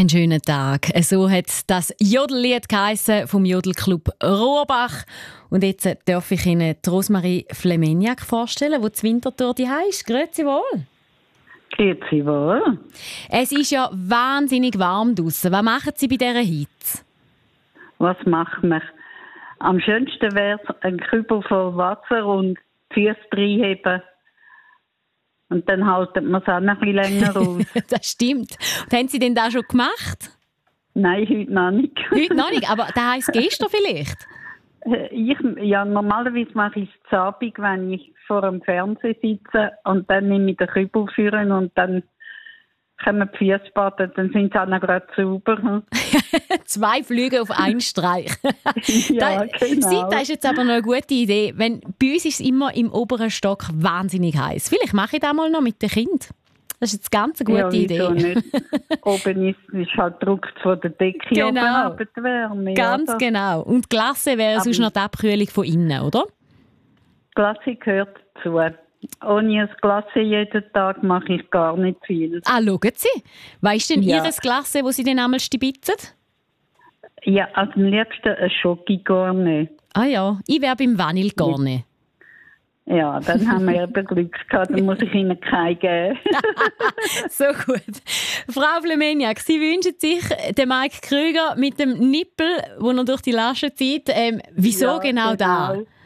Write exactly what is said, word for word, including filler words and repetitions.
Einen schönen Tag. So hat das Jodellied geheissen vom Jodelclub Rohrbach. Und jetzt darf ich Ihnen die Rosmarie Flemeniak vorstellen, die zu Winterthur die ist. Grüezi wohl. Grüezi wohl. Es ist ja wahnsinnig warm draussen. Was machen Sie bei dieser Hitze? Was machen wir? Am schönsten wäre es, ein Kübel voll Wasser und die Füße reinheben. Und dann haltet man es auch noch ein bisschen länger aus. Das stimmt. Und haben Sie denn das schon gemacht? Nein, heute noch nicht. Heute noch nicht, aber das heisst gestern vielleicht? Ich, ja, normalerweise mache ich es am Abend, wenn ich vor dem Fernseher sitze und dann nehme ich den Kübel führen und dann können die Füße baden, dann sind sie auch noch gerade sauber. Zwei Flüge auf einen Streich. Ja, das, genau. Das ist jetzt aber noch eine gute Idee. Wenn, bei uns ist es immer im oberen Stock wahnsinnig heiß. Vielleicht mache ich das mal noch mit den Kindern. Das ist jetzt ganz eine gute ja, Idee. Nicht. Oben ist es halt Druck von der Decke genau. oben ab, die Wärme. Ganz also. genau. Und die Glasse wäre sonst noch die Abkühlung von innen, oder? Glasse gehört dazu. Ohne ein Glasse jeden Tag mache ich gar nicht viel. Ah, schauen Sie. Was ist denn Ja. Ihr Glasse, das Sie dann einmal stibitzen? Ja, also am liebsten ein Schoki-Garne. Ah ja, ich wäre beim Vanille-Garne. Ja, dann haben wir eben Glück gehabt, dann muss ich Ihnen keinen geben. So gut. Frau Flemeniak, Sie wünschen sich den Mike Krüger mit dem Nippel, den er durch die Lasche zieht. Ähm, wieso Ja, genau, genau da?